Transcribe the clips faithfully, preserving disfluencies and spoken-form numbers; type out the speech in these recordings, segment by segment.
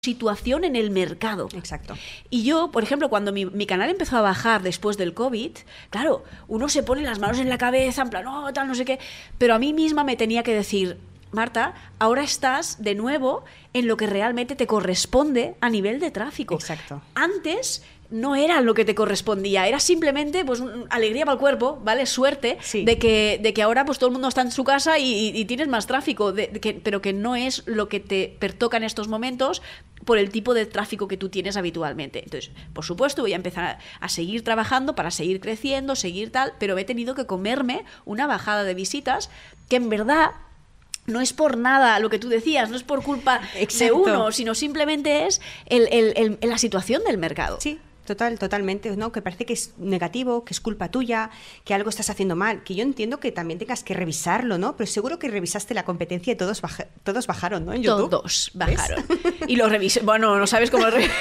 situación en el mercado. Exacto. Y yo, por ejemplo, cuando mi, mi canal empezó a bajar después del COVID, claro, uno se pone las manos en la cabeza, en plan, oh, tal, no sé qué, pero a mí misma me tenía que decir, Marta, ahora estás de nuevo en lo que realmente te corresponde a nivel de tráfico. Exacto. Antes no era lo que te correspondía, era simplemente pues un, alegría para el cuerpo, ¿vale? Suerte sí. de que de que ahora pues todo el mundo está en su casa y, y, y tienes más tráfico, de, de que, pero que no es lo que te pertoca en estos momentos por el tipo de tráfico que tú tienes habitualmente. Entonces, por supuesto, voy a empezar a, a seguir trabajando para seguir creciendo, seguir tal, pero he tenido que comerme una bajada de visitas que en verdad no es por nada lo que tú decías, no es por culpa Exacto. de uno, sino simplemente es el, el, el, la situación del mercado. Sí. Total, totalmente, ¿no? Que parece que es negativo, que es culpa tuya, que algo estás haciendo mal, que yo entiendo que también tengas que revisarlo, ¿no? Pero seguro que revisaste la competencia y todos, baja, todos bajaron, ¿no? En YouTube. Todos bajaron. ¿Ves? Y lo revisé, bueno, no sabes cómo lo revisé.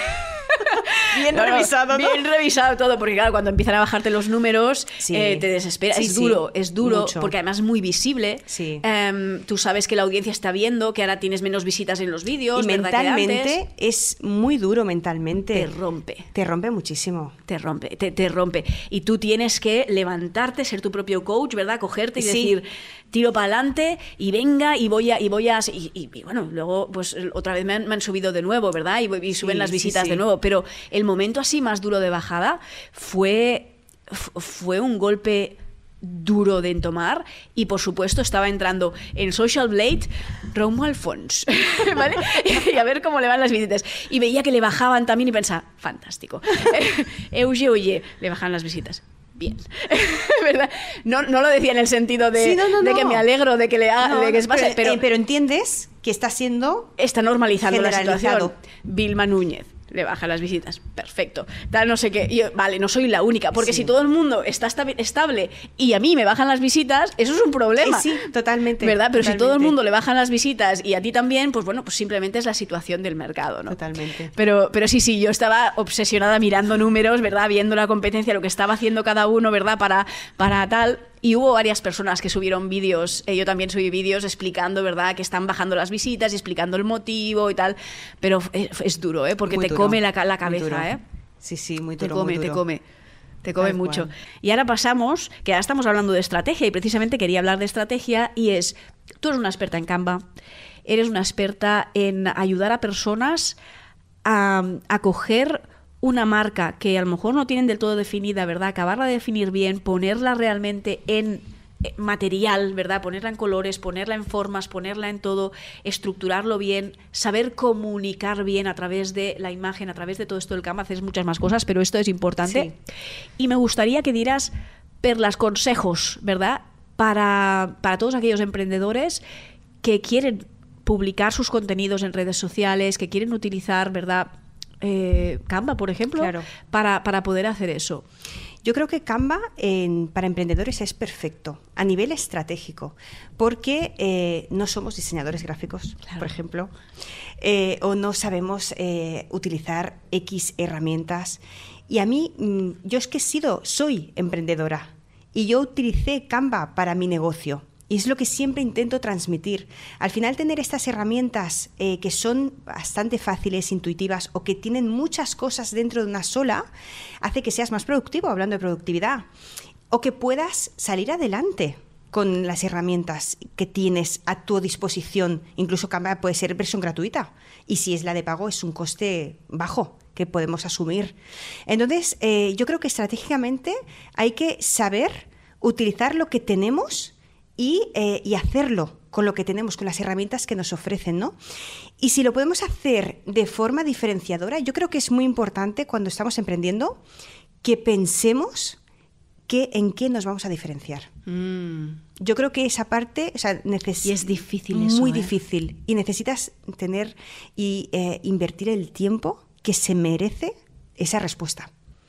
Bien no, revisado, ¿no? Bien revisado todo, porque claro, cuando empiezan a bajarte los números, sí. eh, te desespera. Sí, es sí. duro, es duro, Mucho. Porque además es muy visible. Sí. Um, tú sabes que la audiencia está viendo, que ahora tienes menos visitas en los vídeos. Y ¿verdad? mentalmente que antes, es muy duro mentalmente. Te rompe. Te rompe muchísimo. Te rompe, te, te rompe. Y tú tienes que levantarte, ser tu propio coach, ¿verdad? Cogerte y sí. decir, tiro para adelante y venga y voy a... Y, voy a y, y, y bueno, luego pues otra vez me han, me han subido de nuevo, ¿verdad? Y, y suben sí, las visitas sí, sí. de nuevo. Pero el momento así más duro de bajada fue, fue un golpe duro de entomar y por supuesto estaba entrando en Social Blade Romo Alfons, ¿vale? Y a ver cómo le van las visitas y veía que le bajaban también y pensaba, fantástico. Euge, oye, le bajan las visitas. Bien, ¿verdad? No, no lo decía en el sentido de, sí, no, no, de no. que me alegro de que le haga, no, de que pase, pero, pero, eh, pero entiendes que está siendo está normalizando la generalizado. situación. Vilma Núñez le baja las visitas, perfecto. Tal, no sé qué. Y yo, vale, no soy la única, porque sí. si todo el mundo está estable y a mí me bajan las visitas, eso es un problema. Eh, sí, totalmente. ¿Verdad? Pero totalmente. si todo el mundo le bajan las visitas y a ti también, pues bueno, pues simplemente es la situación del mercado, ¿no? Totalmente. Pero, pero sí, sí, yo estaba obsesionada mirando números, ¿verdad? Viendo la competencia, lo que estaba haciendo cada uno, ¿verdad? Para, para tal... Y hubo varias personas que subieron vídeos, eh, yo también subí vídeos explicando, ¿verdad?, que están bajando las visitas y explicando el motivo y tal, pero es, es duro, ¿eh? Porque muy te duro, come la, la cabeza, ¿eh? Sí, sí, muy duro, Te come, muy duro. te come. Te come Tal mucho. cual. Y ahora pasamos, que ahora estamos hablando de estrategia y precisamente quería hablar de estrategia y es, tú eres una experta en Canva, eres una experta en ayudar a personas a, a coger una marca que a lo mejor no tienen del todo definida, ¿verdad? Acabarla de definir bien, ponerla realmente en material, ¿verdad? Ponerla en colores, ponerla en formas, ponerla en todo, estructurarlo bien, saber comunicar bien a través de la imagen, a través de todo esto del Canva, haces muchas más cosas, pero esto es importante. Sí. Y me gustaría que dieras perlas, consejos, ¿verdad? Para, para todos aquellos emprendedores que quieren publicar sus contenidos en redes sociales, que quieren utilizar, ¿verdad?, Eh, Canva, por ejemplo, claro. para, para poder hacer eso. Yo creo que Canva en, para emprendedores es perfecto a nivel estratégico, porque eh, no somos diseñadores gráficos, claro. por ejemplo, eh, o no sabemos eh, utilizar X herramientas. Y a mí, yo es que he sido, soy emprendedora y yo utilicé Canva para mi negocio. Y es lo que siempre intento transmitir. Al final, tener estas herramientas eh, que son bastante fáciles, intuitivas o que tienen muchas cosas dentro de una sola, hace que seas más productivo, hablando de productividad, o que puedas salir adelante con las herramientas que tienes a tu disposición. Incluso Canva puede ser versión gratuita y si es la de pago es un coste bajo que podemos asumir. Entonces, eh, yo creo que estratégicamente hay que saber utilizar lo que tenemos Y, eh, y hacerlo con lo que tenemos, con las herramientas que nos ofrecen, ¿no? Y si lo podemos hacer de forma diferenciadora, yo creo que es muy importante cuando estamos emprendiendo que pensemos que, en qué nos vamos a diferenciar. Mm. Yo creo que esa parte, o sea, neces- y es difícil eso, muy ¿eh? difícil. Y necesitas tener y eh, invertir el tiempo que se merece esa respuesta.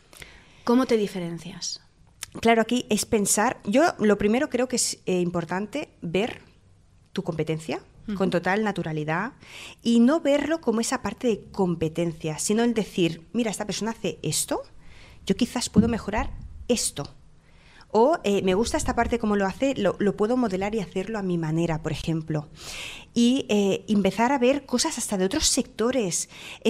¿Cómo te diferencias? Claro, aquí es pensar, yo lo primero creo que es eh, importante ver tu competencia uh-huh. con total naturalidad y no verlo como esa parte de competencia, sino el decir, mira, esta persona hace esto, yo quizás puedo mejorar esto. O eh, me gusta esta parte como lo hace, lo, lo puedo modelar y hacerlo a mi manera, por ejemplo. Y eh, empezar a ver cosas hasta de otros sectores.